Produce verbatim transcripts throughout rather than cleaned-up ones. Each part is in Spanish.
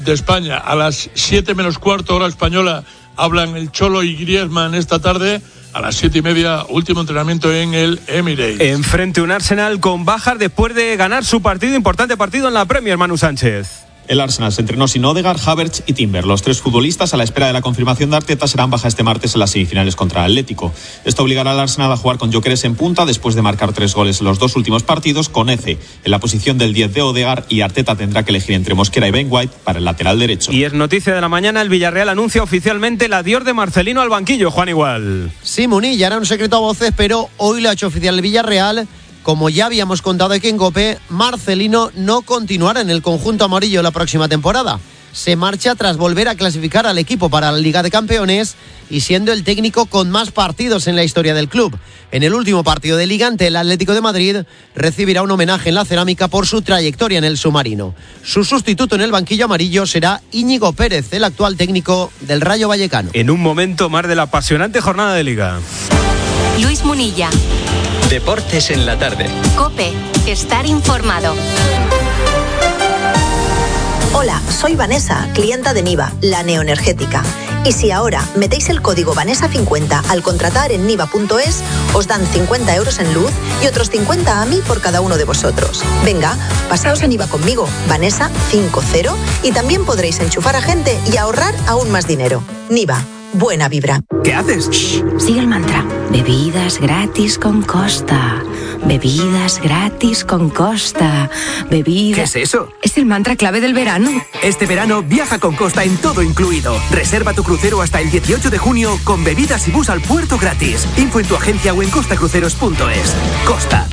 de España. A las siete menos cuarto hora española hablan el Cholo y Griezmann esta tarde. A las siete y media, último entrenamiento en el Emirates. Enfrente un Arsenal con bajas después de ganar su partido, importante partido en la Premier, Manu Sánchez. El Arsenal se entrenó sin Odegaard, Havertz y Timber. Los tres futbolistas, a la espera de la confirmación de Arteta, serán baja este martes en las semifinales contra el Atlético. Esto obligará al Arsenal a jugar con Gyökeres en punta después de marcar tres goles en los dos últimos partidos, con Eze en la posición del diez de Odegaard, y Arteta tendrá que elegir entre Mosquera y Ben White para el lateral derecho. Y es noticia de la mañana, el Villarreal anuncia oficialmente el adiós de Marcelino al banquillo, Juan Igual. Sí, Muni, ya era un secreto a voces, pero hoy lo ha hecho oficial el Villarreal. Como ya habíamos contado aquí en COPE, Marcelino no continuará en el conjunto amarillo la próxima temporada. Se marcha tras volver a clasificar al equipo para la Liga de Campeones y siendo el técnico con más partidos en la historia del club. En el último partido de Liga ante el Atlético de Madrid recibirá un homenaje en la cerámica por su trayectoria en el submarino. Su sustituto en el banquillo amarillo será Íñigo Pérez, el actual técnico del Rayo Vallecano. En un momento más de la apasionante jornada de Liga. Luis Munilla. Deportes en la tarde. COPE, estar informado. Hola, soy Vanessa, clienta de Niva, la neoenergética. Y si ahora metéis el código Vanessa cincuenta al contratar en niva punto es, os dan cincuenta euros en luz y otros cincuenta a mí por cada uno de vosotros. Venga, pasaos a Niva conmigo, Vanessa cincuenta, y también podréis enchufar a gente y ahorrar aún más dinero. Niva. Buena vibra. ¿Qué haces? Shh, sigue el mantra. Bebidas gratis con Costa. Bebidas gratis con Costa. Bebidas... ¿Qué es eso? Es el mantra clave del verano. Este verano viaja con Costa en todo incluido. Reserva tu crucero hasta el dieciocho de junio con bebidas y bus al puerto gratis. Info en tu agencia o en costacruceros punto es. Costa.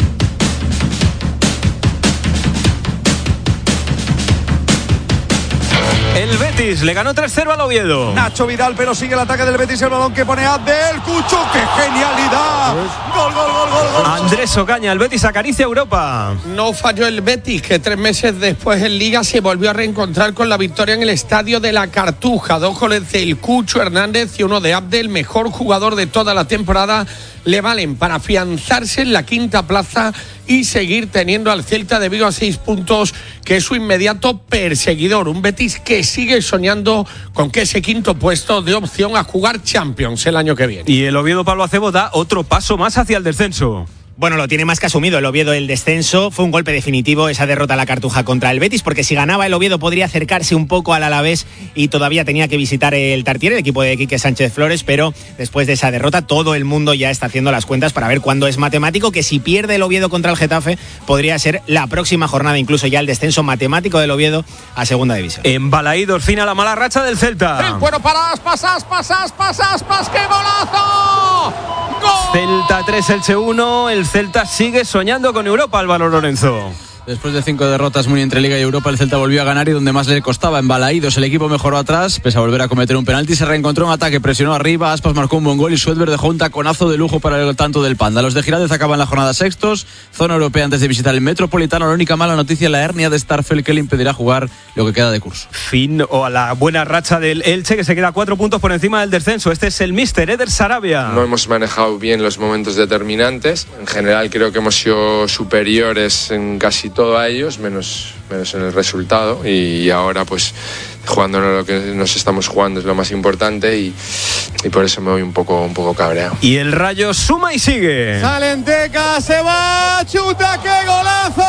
El Betis le ganó tres cero al Oviedo. Nacho Vidal, pero sigue el ataque del Betis, el balón que pone Abdel Cucho. ¡Qué genialidad! ¡Gol, gol, gol, gol, gol! Andrés Ocaña, el Betis acaricia Europa. No falló el Betis, que tres meses después en Liga se volvió a reencontrar con la victoria en el Estadio de la Cartuja. Dos goles del Cucho Hernández y uno de Abdel, mejor jugador de toda la temporada, le valen para afianzarse en la quinta plaza y seguir teniendo al Celta de Vigo a seis puntos, que es su inmediato perseguidor. Un Betis que sigue soñando con que ese quinto puesto dé opción a jugar Champions el año que viene. Y el Oviedo Pablo Acebo da otro paso más hacia el descenso. Bueno, lo tiene más que asumido el Oviedo el descenso. Fue un golpe definitivo esa derrota a la Cartuja contra el Betis, porque si ganaba el Oviedo podría acercarse un poco al Alavés y todavía tenía que visitar el Tartiere, el equipo de Quique Sánchez Flores, pero después de esa derrota todo el mundo ya está haciendo las cuentas para ver cuándo es matemático que si pierde el Oviedo contra el Getafe podría ser la próxima jornada incluso ya el descenso matemático del Oviedo a segunda división. En Balaídos, fin a la mala racha del Celta. El bueno para Aspas, Aspas, Aspas, Aspas, ¡qué golazo! ¡Gol! Celta tres, Elche uno, el Celta sigue soñando con Europa, Álvaro Lorenzo. Después de cinco derrotas muy entre Liga y Europa, el Celta volvió a ganar y donde más le costaba, en Balaídos. El equipo mejoró atrás, pese a volver a cometer un penalti, se reencontró en ataque, presionó arriba, Aspas marcó un buen gol y Suedberg dejó un taconazo de lujo para el tanto del Panda. Los de Giraldez acaban la jornada sextos, zona europea antes de visitar el Metropolitano. La única mala noticia, la hernia de Starfelt, que le impedirá jugar lo que queda de curso. Fin o a la buena racha del Elche, que se queda cuatro puntos por encima del descenso. Este es el míster Eder Sarabia. No hemos manejado bien los momentos determinantes. En general creo que hemos sido superiores en casi todo a ellos, menos menos en el resultado, y ahora pues jugándonos lo que nos estamos jugando es lo más importante y, y por eso me voy un poco un poco cabreado. Y el Rayo suma y sigue. Salenteca se va, chuta, qué golazo.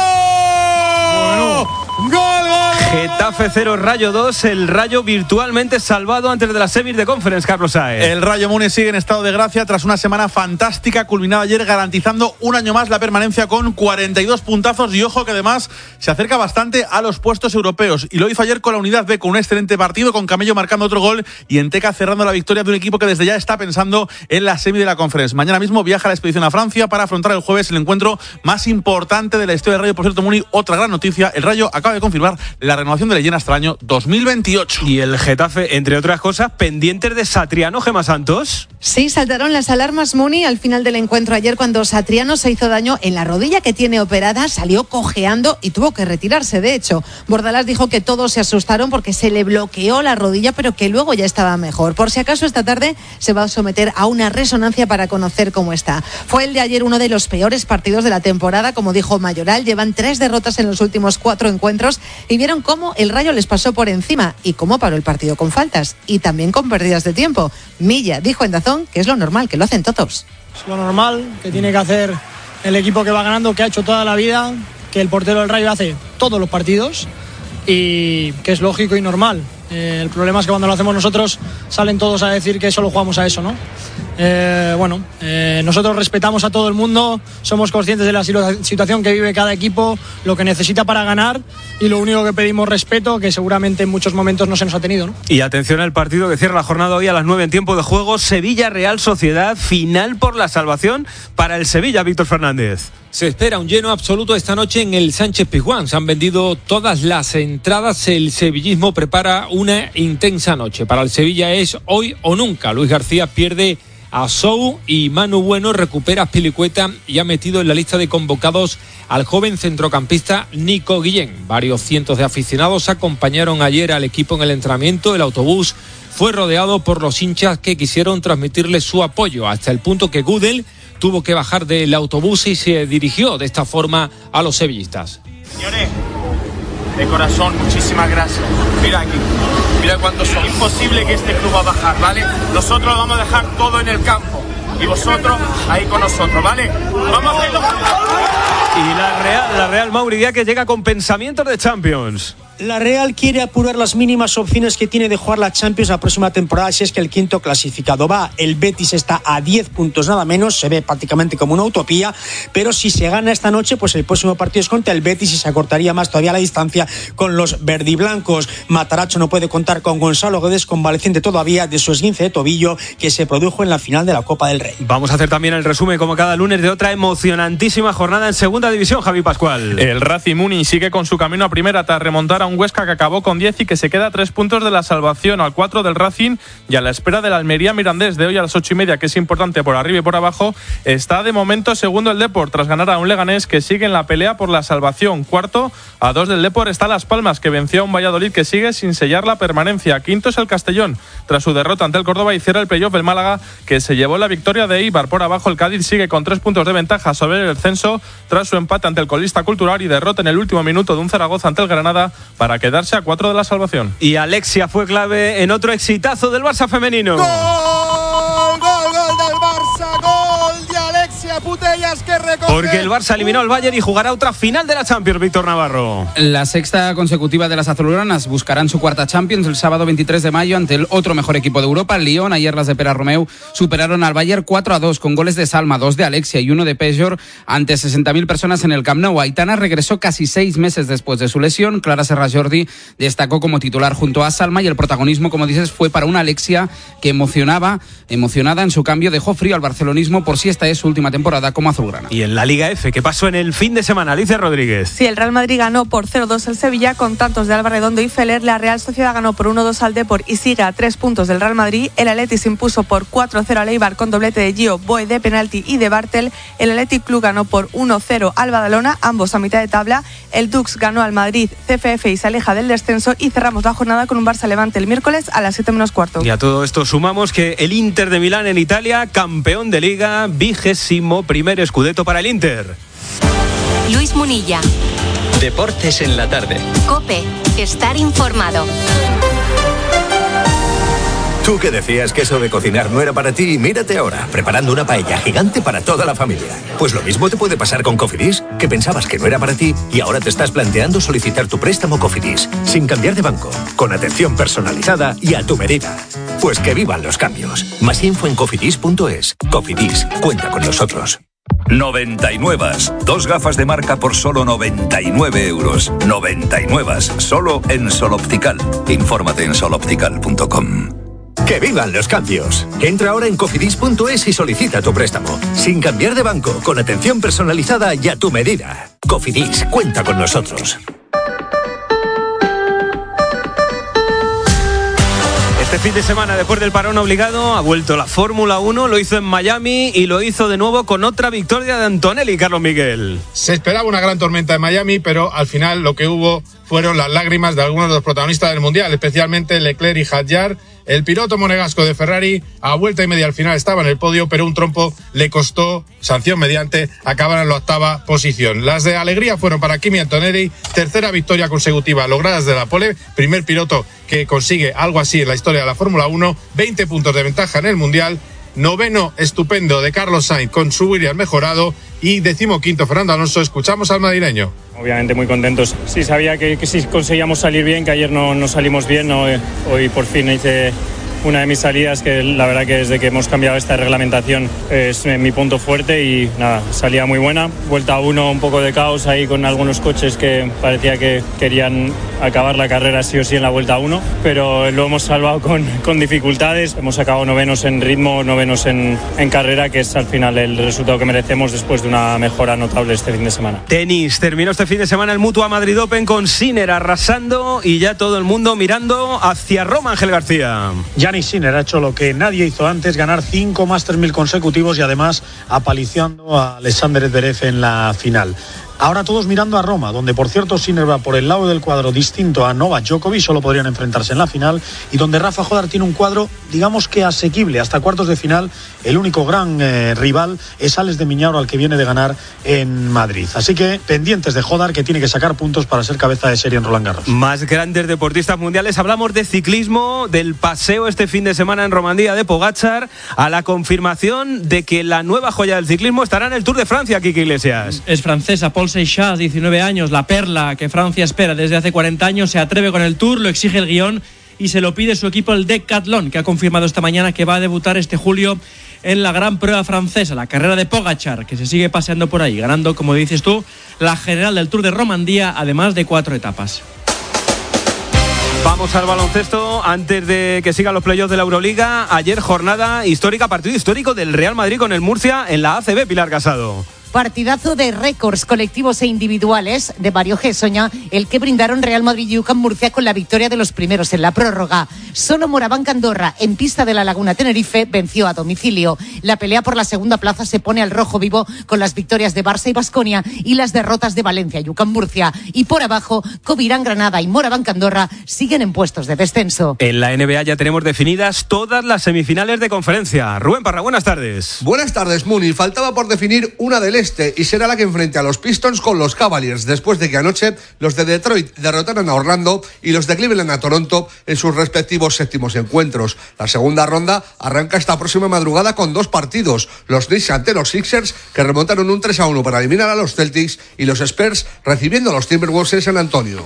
Bueno. Gol, gol, gol. Getafe cero, Rayo dos, el Rayo virtualmente salvado antes de las semis de Conference, Carlos Saez. El Rayo Muni sigue en estado de gracia tras una semana fantástica, culminada ayer garantizando un año más la permanencia con cuarenta y dos puntazos, y ojo que además se acerca bastante a los puestos europeos, y lo hizo ayer con la Unidad B, con un excelente partido, con Camello marcando otro gol y Enteca cerrando la victoria de un equipo que desde ya está pensando en la semi de la Conference. Mañana mismo viaja la expedición a Francia para afrontar el jueves el encuentro más importante de la historia del Rayo. Por cierto, Muni, otra gran noticia, el Rayo acaba de confirmar la renovación de Leyena hasta el año dos mil veintiocho. Y el Getafe, entre otras cosas, pendientes de Satriano, Gemma Santos. Sí, saltaron las alarmas, Muni, al final del encuentro ayer, cuando Satriano se hizo daño en la rodilla que tiene operada, salió cojeando y tuvo que retirarse. De hecho, Bordalás dijo que todos se asustaron porque se le bloqueó la rodilla, pero que luego ya estaba mejor. Por si acaso, esta tarde se va a someter a una resonancia para conocer cómo está. Fue el de ayer uno de los peores partidos de la temporada, como dijo Mayoral. Llevan tres derrotas en los últimos cuatro encuentros encuentros y vieron cómo el Rayo les pasó por encima y cómo paró el partido con faltas y también con pérdidas de tiempo. Milla dijo en DAZN que es lo normal, que lo hacen todos. Es lo normal que tiene que hacer el equipo que va ganando, que ha hecho toda la vida, que el portero del Rayo hace todos los partidos y que es lógico y normal. Eh, el problema es que cuando lo hacemos nosotros salen todos a decir que solo jugamos a eso, ¿no? Eh, bueno, eh, nosotros respetamos a todo el mundo, somos conscientes de la situación que vive cada equipo, lo que necesita para ganar y lo único que pedimos respeto, que seguramente en muchos momentos no se nos ha tenido, ¿no? Y atención al partido que cierra la jornada hoy a las nueve en tiempo de juego, Sevilla-Real Sociedad, final por la salvación para el Sevilla, Víctor Fernández. Se espera un lleno absoluto esta noche en el Sánchez-Pizjuán. Se han vendido todas las entradas. El sevillismo prepara una intensa noche. Para el Sevilla es hoy o nunca. Luis García pierde a Sou y Manu Bueno recupera a Pilicueta y ha metido en la lista de convocados al joven centrocampista Nico Guillén. Varios cientos de aficionados acompañaron ayer al equipo en el entrenamiento. El autobús fue rodeado por los hinchas que quisieron transmitirle su apoyo, hasta el punto que Gudel tuvo que bajar del autobús y se dirigió de esta forma a los sevillistas. Señores, de corazón, muchísimas gracias. Mira aquí, mira cuántos son. Imposible que este club va a bajar, ¿vale? Nosotros vamos a dejar todo en el campo y vosotros ahí con nosotros, ¿vale? Vamos a hacerlo. Y la Real, la Real Mauri Díaz, que llega con pensamientos de Champions. La Real quiere apurar las mínimas opciones que tiene de jugar la Champions la próxima temporada, si es que el quinto clasificado va. El Betis está a diez puntos nada menos, se ve prácticamente como una utopía, pero si se gana esta noche, pues el próximo partido es contra el Betis y se acortaría más todavía la distancia con los verdiblancos. Mataracho no puede contar con Gonzalo Guedes, convaleciente todavía de su esguince de tobillo que se produjo en la final de la Copa del Rey. Vamos a hacer también el resumen, como cada lunes, de otra emocionantísima jornada en Segunda División, Javi Pascual. El Racing Muni sigue con su camino a primera tras remontar a un Huesca que acabó con diez y que se queda a tres puntos de la salvación, al cuatro del Racing, y a la espera del Almería Mirandés de hoy a las ocho y media, que es importante por arriba y por abajo. Está de momento segundo el Depor tras ganar a un Leganés que sigue en la pelea por la salvación. Cuarto, a dos del Depor, está Las Palmas, que venció a un Valladolid que sigue sin sellar la permanencia. Quinto es el Castellón tras su derrota ante el Córdoba, y cierra el playoff el Málaga, que se llevó la victoria de Eibar. Por abajo el Cádiz sigue con tres puntos de ventaja sobre el descenso tras su empate ante el colista Cultural y derrota en el último minuto de un Zaragoza ante el Granada para quedarse a cuatro de la salvación. Y Alexia fue clave en otro exitazo del Barça femenino. ¡Gol! ¡Gol, gol del Barça! ¡Gol de Alexia Putellas, que recoge! Porque el Barça eliminó al Bayern y jugará otra final de la Champions, Víctor Navarro. La sexta consecutiva de las azulgranas. Buscarán su cuarta Champions el sábado veintitrés de mayo ante el otro mejor equipo de Europa, el Lyon. Ayer las de Pere Romeu superaron al Bayern cuatro a dos con goles de Salma, dos de Alexia y uno de Pejor ante sesenta mil personas en el Camp Nou. Aitana regresó casi seis meses después de su lesión. Clara Serra Jordi destacó como titular junto a Salma y el protagonismo, como dices, fue para una Alexia que emocionaba, emocionada en su cambio, dejó frío al barcelonismo por si esta es su última temporada como azulgrana. Y en la Liga F, ¿qué pasó en el fin de semana? Alicia Rodríguez. Sí, el Real Madrid ganó por cero dos al Sevilla con tantos de Álvaro Redondo y Feller. La Real Sociedad ganó por uno dos al Depor y sigue a tres puntos del Real Madrid. El Atleti se impuso por cuatro cero al Eibar con doblete de Gio, Boe de penalti y de Bartel. El Athletic Club ganó por uno cero al Badalona, ambos a mitad de tabla. El Dux ganó al Madrid, C F F y se aleja del descenso, y cerramos la jornada con un Barça Levante el miércoles a las siete menos cuarto. Y a todo esto sumamos que el Inter de Milán en Italia, campeón de Liga, vigésimo primer scudetto para el Inter. Luis Munilla. Deportes en la tarde. COPE. Estar informado. Tú que decías que eso de cocinar no era para ti, mírate ahora, preparando una paella gigante para toda la familia. Pues lo mismo te puede pasar con Cofidis, que pensabas que no era para ti y ahora te estás planteando solicitar tu préstamo Cofidis, sin cambiar de banco, con atención personalizada y a tu medida. Pues que vivan los cambios. Más info en cofidis punto es. Cofidis, cuenta con nosotros. noventa y nueve. Dos gafas de marca por solo noventa y nueve euros. noventa y nueve. Solo en Sol Optical. Infórmate en sol optical punto com. ¡Que vivan los cambios! Entra ahora en cofidis punto es y solicita tu préstamo. Sin cambiar de banco, con atención personalizada y a tu medida. Cofidis, cuenta con nosotros. Este fin de semana, después del parón obligado, ha vuelto la Fórmula uno, lo hizo en Miami y lo hizo de nuevo con otra victoria de Antonelli, Carlos Miguel. Se esperaba una gran tormenta en Miami, pero al final lo que hubo fueron las lágrimas de algunos de los protagonistas del Mundial, especialmente Leclerc y Hadjar. El piloto monegasco de Ferrari a vuelta y media al final estaba en el podio, pero un trompo le costó, sanción mediante, acabar en la octava posición. Las de alegría fueron para Kimi Antonelli, tercera victoria consecutiva lograda desde la pole, primer piloto que consigue algo así en la historia de la Fórmula uno, veinte puntos de ventaja en el Mundial, noveno estupendo de Carlos Sainz con su Williams mejorado y decimoquinto Fernando Alonso. Escuchamos al madrileño. Obviamente muy contentos. Sí, sabía que, que si conseguíamos salir bien, que ayer no, no salimos bien, no, hoy por fin hice una de mis salidas que la verdad que desde que hemos cambiado esta reglamentación es mi punto fuerte y nada, salida muy buena. Vuelta uno, un poco de caos ahí con algunos coches que parecía que querían acabar la carrera sí o sí en la vuelta uno, pero lo hemos salvado con, con dificultades. Hemos sacado novenos en ritmo, novenos en, en carrera, que es al final el resultado que merecemos después de una mejora notable este fin de semana. Tenis, terminó este fin de semana el Mutua Madrid Open con Sinner arrasando y ya todo el mundo mirando hacia Roma. Ángel García. Yannick Sinner ha hecho lo que nadie hizo antes, ganar cinco Masters mil consecutivos y además apaliciando a Alexander Zverev en la final. Ahora todos mirando a Roma, donde por cierto Sinner va por el lado del cuadro distinto a Novak Djokovic, solo podrían enfrentarse en la final, y donde Rafa Jodar tiene un cuadro, digamos que asequible, hasta cuartos de final. El único gran eh, rival es Alex de Miñauro, al que viene de ganar en Madrid. Así que pendientes de Jodar, que tiene que sacar puntos para ser cabeza de serie en Roland Garros. Más grandes deportistas mundiales, hablamos de ciclismo, del paseo este fin de semana en Romandía de Pogačar, a la confirmación de que la nueva joya del ciclismo estará en el Tour de Francia, Kiki Iglesias. Es francesa, Paul Seixas, diecinueve años, la perla que Francia espera desde hace cuarenta años, se atreve con el Tour, lo exige el guión y se lo pide su equipo, el Decathlon, que ha confirmado esta mañana que va a debutar este julio en la gran prueba francesa, la carrera de Pogačar, que se sigue paseando por ahí, ganando, como dices tú, la general del Tour de Romandía, además de cuatro etapas. Vamos al baloncesto antes de que sigan los playoffs de la Euroliga. Ayer jornada histórica, partido histórico del Real Madrid con el Murcia en la A C B, Pilar Casado. Partidazo de récords colectivos e individuales de Mario Gessoña, el que brindaron Real Madrid y U C A M Murcia con la victoria de los primeros en la prórroga. Solo Morabanc Andorra, en pista de la Laguna Tenerife, venció a domicilio. La pelea por la segunda plaza se pone al rojo vivo con las victorias de Barça y Baskonia y las derrotas de Valencia y U C A M Murcia. Y por abajo, Covirán Granada y Morabanc Andorra siguen en puestos de descenso. En la N B A ya tenemos definidas todas las semifinales de conferencia. Rubén Parra, buenas tardes. Buenas tardes, Muni. Faltaba por definir una del este y será la que enfrente a los Pistons con los Cavaliers, después de que anoche los de Detroit derrotaron a Orlando y los de Cleveland a Toronto en sus respectivos séptimos encuentros. La segunda ronda arranca esta próxima madrugada con dos partidos: los Knicks ante los Sixers, que remontaron un tres a uno para eliminar a los Celtics, y los Spurs recibiendo a los Timberwolves en San Antonio.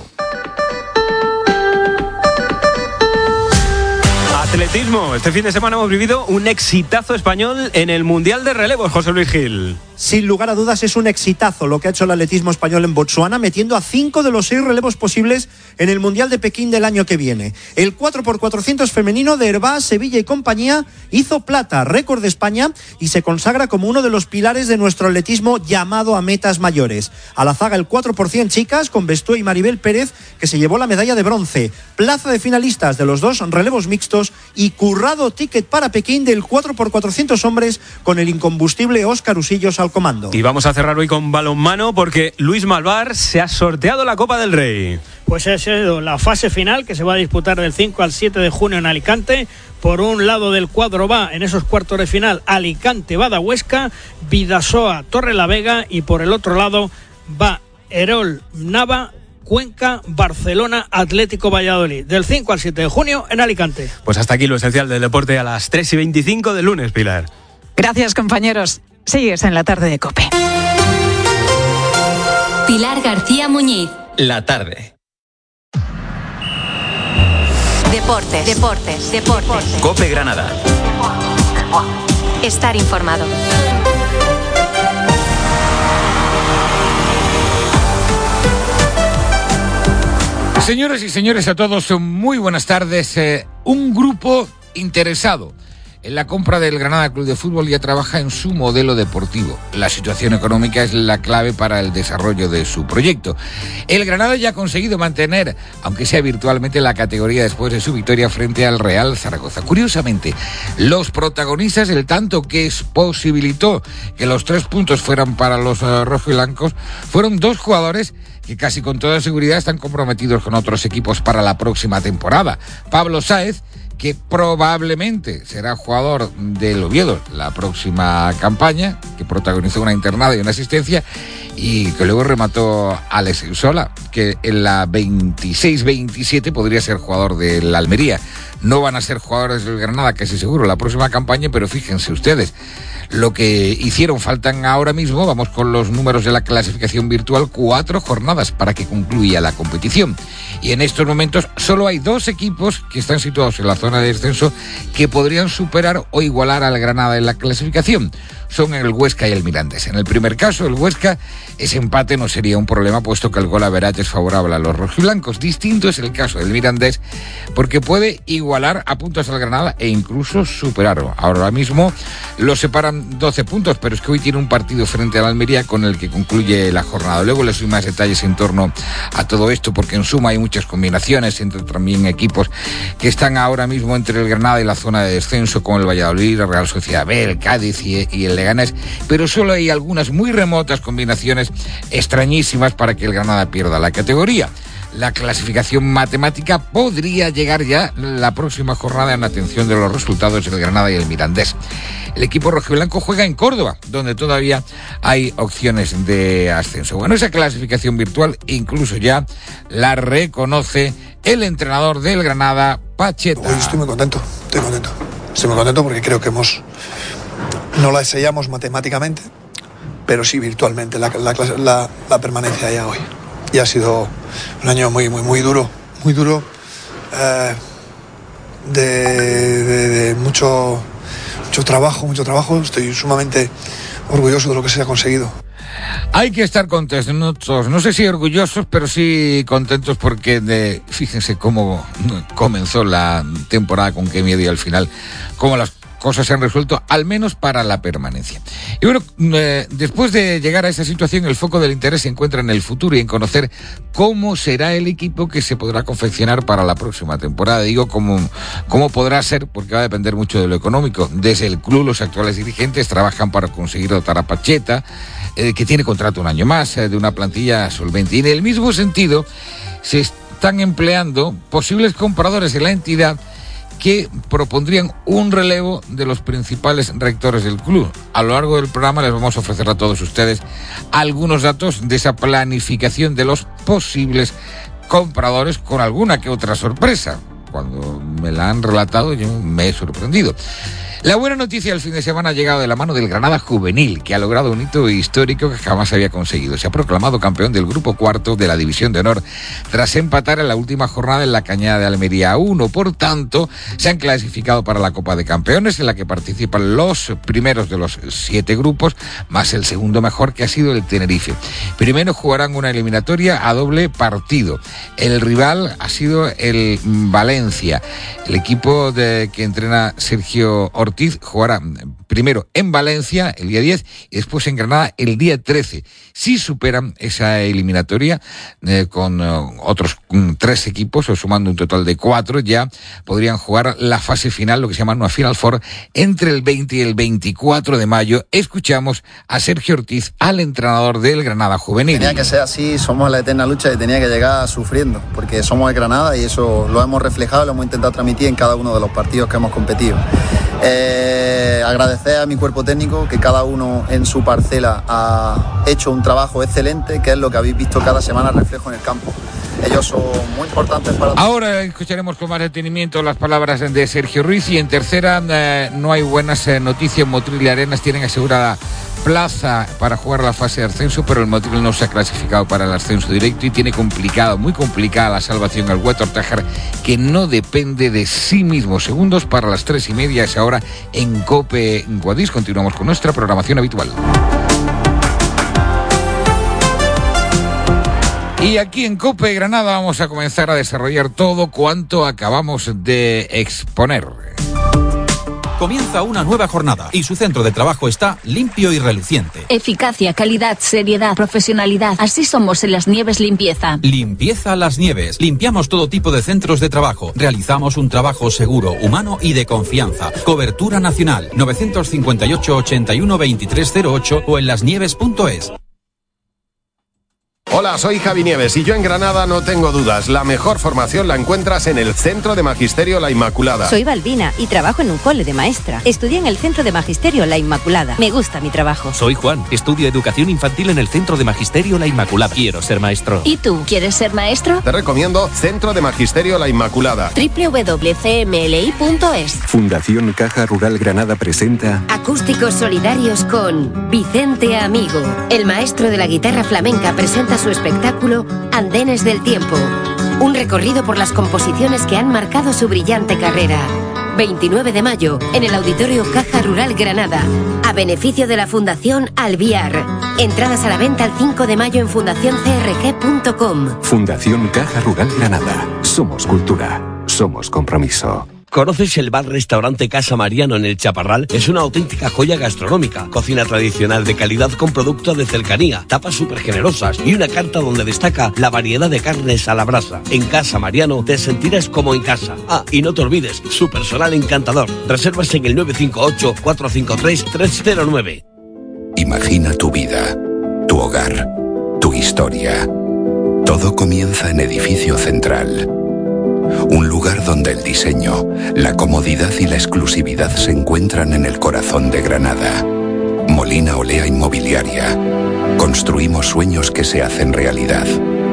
Atletismo. Este fin de semana hemos vivido un exitazo español en el Mundial de Relevos, José Luis Gil. Sin lugar a dudas es un exitazo lo que ha hecho el atletismo español en Botsuana, metiendo a cinco de los seis relevos posibles en el Mundial de Pekín del año que viene. El cuatro por cuatrocientos femenino de Hervás, Sevilla y compañía hizo plata, récord de España, y se consagra como uno de los pilares de nuestro atletismo llamado a metas mayores. A la zaga el cuatro por cien chicas con Bestué y Maribel Pérez, que se llevó la medalla de bronce. Plaza de finalistas de los dos relevos mixtos y currado ticket para Pekín del cuatro por cuatrocientos hombres con el incombustible Óscar Usillos al comando. Y vamos a cerrar hoy con balonmano porque Luis Malvar se ha sorteado la Copa del Rey. Pues ha sido la fase final que se va a disputar del cinco al siete de junio en Alicante. Por un lado del cuadro va en esos cuartos de final Alicante, Bada Huesca, Bidasoa, Torrelavega, y por el otro lado va Erol Nava, Cuenca, Barcelona, Atlético Valladolid. Del cinco al siete de junio en Alicante. Pues hasta aquí lo esencial del deporte a las tres y veinticinco del lunes, Pilar. Gracias, compañeros. Sigues en la tarde de COPE. Pilar García Muñiz. La tarde. Deportes, deportes, deportes. COPE Granada. Estar informado. Señoras y señores, a todos, muy buenas tardes. Eh, un grupo interesado en la compra del Granada Club de Fútbol ya trabaja en su modelo deportivo. La situación económica es la clave para el desarrollo de su proyecto. El Granada ya ha conseguido mantener, aunque sea virtualmente, la categoría después de su victoria frente al Real Zaragoza. Curiosamente, los protagonistas, el tanto que posibilitó que los tres puntos fueran para los uh, rojiblancos, fueron dos jugadores que casi con toda seguridad están comprometidos con otros equipos para la próxima temporada. Pablo Sáez, que probablemente será jugador del Oviedo la próxima campaña, que protagonizó una internada y una asistencia, y que luego remató Alex Sola, que en la veintiséis veintisiete podría ser jugador del Almería. No van a ser jugadores del Granada, casi seguro, la próxima campaña, pero fíjense ustedes, lo que hicieron faltan ahora mismo, vamos con los números de la clasificación virtual, cuatro jornadas para que concluya la competición. Y en estos momentos solo hay dos equipos que están situados en la zona de descenso que podrían superar o igualar al Granada en la clasificación. Son el Huesca y el Mirandés. En el primer caso, el Huesca, ese empate no sería un problema, puesto que el gol average es favorable a los rojiblancos. Distinto es el caso del Mirandés, porque puede igualar a puntos al Granada e incluso superarlo. Ahora mismo lo separan doce puntos, pero es que hoy tiene un partido frente al Almería con el que concluye la jornada. Luego les doy más detalles en torno a todo esto, porque en suma hay muchas combinaciones entre también equipos que están ahora mismo entre el Granada y la zona de descenso, como el Valladolid, la Real Sociedad B, el Cádiz y, y el Leganés, pero solo hay algunas muy remotas combinaciones extrañísimas para que el Granada pierda la categoría. La clasificación matemática podría llegar ya la próxima jornada en atención de los resultados del Granada y el Mirandés. El equipo rojiblanco juega en Córdoba, donde todavía hay opciones de ascenso. Bueno, esa clasificación virtual incluso ya la reconoce el entrenador del Granada, Pacheta. Hoy estoy muy contento, estoy contento. Estoy muy contento porque creo que hemos no la sellamos matemáticamente, pero sí virtualmente la, la, la, la permanencia ya hoy. Y ha sido un año muy, muy, muy duro, muy duro, eh, de, de, de mucho, mucho trabajo, mucho trabajo. Estoy sumamente orgulloso de lo que se ha conseguido. Hay que estar contentos, no sé si orgullosos, pero sí contentos porque de, fíjense cómo comenzó la temporada, con qué miedo, y al final cómo las cosas se han resuelto, al menos para la permanencia. Y bueno, eh, después de llegar a esa situación, el foco del interés se encuentra en el futuro y en conocer cómo será el equipo que se podrá confeccionar para la próxima temporada. Digo cómo, cómo podrá ser, porque va a depender mucho de lo económico. Desde el club, los actuales dirigentes trabajan para conseguir dotar a Pacheta, eh, que tiene contrato un año más, eh, de una plantilla solvente. Y en el mismo sentido, se están empleando posibles compradores de la entidad que propondrían un relevo de los principales rectores del club. A lo largo del programa les vamos a ofrecer a todos ustedes algunos datos de esa planificación de los posibles compradores, con alguna que otra sorpresa. Cuando me la han relatado yo me he sorprendido. La buena noticia del fin de semana ha llegado de la mano del Granada Juvenil, que ha logrado un hito histórico que jamás había conseguido. Se ha proclamado campeón del grupo cuarto de la División de Honor, tras empatar en la última jornada en la Cañada de Almería a uno. Por tanto, se han clasificado para la Copa de Campeones, en la que participan los primeros de los siete grupos, más el segundo mejor, que ha sido el Tenerife. Primero jugarán una eliminatoria a doble partido. El rival ha sido el Valencia. El equipo de que entrena Sergio Ortiz jugará primero en Valencia el día diez y después en Granada el día trece. Si superan esa eliminatoria eh, con eh, otros um, tres equipos, o sumando un total de cuatro, ya podrían jugar la fase final, lo que se llama una Final Four, entre el veinte y el veinticuatro de mayo. Escuchamos a Sergio Ortiz, al entrenador del Granada Juvenil. Tenía que ser así, somos la eterna lucha y tenía que llegar sufriendo, porque somos el Granada y eso lo hemos reflejado, lo hemos intentado transmitir en cada uno de los partidos que hemos competido. Eh, agradecer a mi cuerpo técnico, que cada uno en su parcela ha hecho un trabajo excelente, que es lo que habéis visto cada semana reflejo en el campo. Ellos son muy importantes para... Ahora escucharemos con más detenimiento las palabras de Sergio Ruiz. Y en tercera, eh, no hay buenas eh, noticias. Motril y Arenas tienen asegurada plaza para jugar la fase de ascenso, pero el Motril no se ha clasificado para el ascenso directo y tiene complicado, muy complicada la salvación al Huetor Tájar, que no depende de sí mismo. Segundos para las tres y media, es ahora en COPE en Guadix. Continuamos con nuestra programación habitual. Y aquí en COPE Granada vamos a comenzar a desarrollar todo cuanto acabamos de exponer. Comienza una nueva jornada y su centro de trabajo está limpio y reluciente. Eficacia, calidad, seriedad, profesionalidad. Así somos en Las Nieves Limpieza. Limpieza Las Nieves. Limpiamos todo tipo de centros de trabajo. Realizamos un trabajo seguro, humano y de confianza. Cobertura nacional. nueve cinco ocho, ochenta y uno, veintitrés cero ocho o en lasnieves punto es. Hola, soy Javi Nieves y yo en Granada no tengo dudas. La mejor formación la encuentras en el Centro de Magisterio La Inmaculada. Soy Balbina y trabajo en un cole de maestra. Estudié en el Centro de Magisterio La Inmaculada. Me gusta mi trabajo. Soy Juan. Estudio Educación Infantil en el Centro de Magisterio La Inmaculada. Quiero ser maestro. ¿Y tú? ¿Quieres ser maestro? Te recomiendo Centro de Magisterio La Inmaculada. doble u doble u doble u punto c m l i punto es. Fundación Caja Rural Granada presenta Acústicos Solidarios con Vicente Amigo. El maestro de la guitarra flamenca presenta su espectáculo Andenes del Tiempo. Un recorrido por las composiciones que han marcado su brillante carrera. veintinueve de mayo, en el Auditorio Caja Rural Granada, a beneficio de la Fundación Alviar. Entradas a la venta el cinco de mayo en fundación c r g punto com. Fundación Caja Rural Granada. Somos cultura. Somos compromiso. ¿Conoces el bar-restaurante Casa Mariano en el Chaparral? Es una auténtica joya gastronómica. Cocina tradicional de calidad con productos de cercanía, tapas súper generosas y una carta donde destaca la variedad de carnes a la brasa. En Casa Mariano te sentirás como en casa. Ah, y no te olvides, su personal encantador. Reservas en el nueve cinco ocho, cuatro cinco tres, tres cero nueve. Imagina tu vida, tu hogar, tu historia. Todo comienza en Edificio Central. Un lugar donde el diseño, la comodidad y la exclusividad se encuentran en el corazón de Granada. Molina Olea Inmobiliaria. Construimos sueños que se hacen realidad.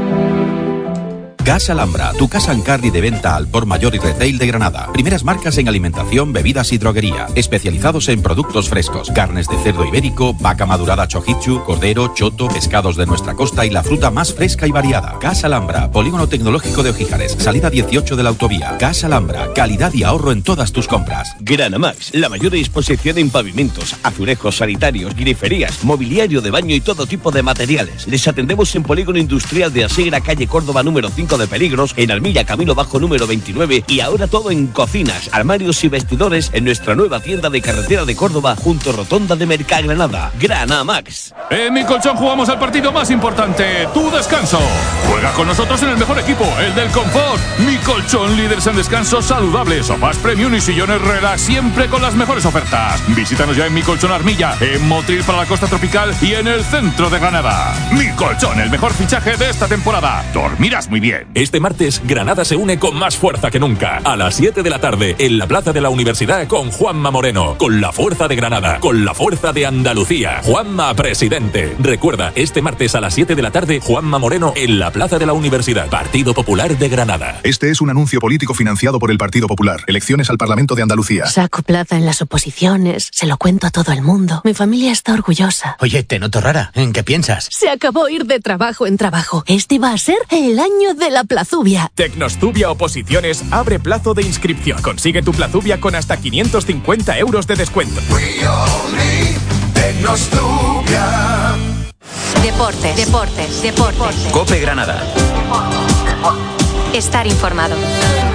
Gas Alhambra, tu casa en carry de venta al por mayor y retail de Granada. Primeras marcas en alimentación, bebidas y droguería. Especializados en productos frescos, carnes de cerdo ibérico, vaca madurada chojichu, cordero, choto, pescados de nuestra costa y la fruta más fresca y variada. Gas Alhambra, Polígono Tecnológico de Ojíjares, salida dieciocho de la autovía. Gas Alhambra, calidad y ahorro en todas tus compras. Granamax, la mayor disposición en pavimentos, azulejos sanitarios, griferías, mobiliario de baño y todo tipo de materiales. Les atendemos en Polígono Industrial de Asegra, calle Córdoba número cinco de Peligros, en Almilla Camino Bajo número veintinueve y ahora todo en cocinas, armarios y vestidores en nuestra nueva tienda de carretera de Córdoba junto Rotonda de Mercagranada. Granamax. En Mi Colchón jugamos el partido más importante, tu descanso. Juega con nosotros en el mejor equipo, el del confort. Mi Colchón, líderes en descansos saludables, sofás premium y sillones relax, siempre con las mejores ofertas. Visítanos ya en Mi Colchón Armilla, en Motril para la costa tropical y en el centro de Granada. Mi Colchón, el mejor fichaje de esta temporada. Dormirás muy bien. Este martes, Granada se une con más fuerza que nunca. A las siete de la tarde, en la Plaza de la Universidad, con Juanma Moreno. Con la fuerza de Granada, con la fuerza de Andalucía. Juanma, presidente. Recuerda, este martes a las siete de la tarde, Juanma Moreno en la Plaza de la Universidad. Partido Popular de Granada. Este es un anuncio político financiado por el Partido Popular. Elecciones al Parlamento de Andalucía. Saco plaza en las oposiciones, se lo cuento a todo el mundo. Mi familia está orgullosa. Oye, te noto rara. ¿En qué piensas? Se acabó ir de trabajo en trabajo. Este va a ser el año de la Plazubia. Tecnostubia Oposiciones abre plazo de inscripción. Consigue tu Plazubia con hasta quinientos cincuenta euros de descuento. Tecnostubia. Deportes, deportes, deportes. COPE Granada. Estar informado.